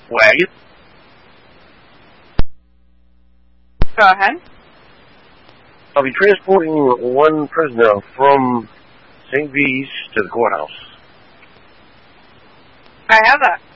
wagon. Go ahead. I'll be transporting one prisoner from St. V's to the courthouse. I have that.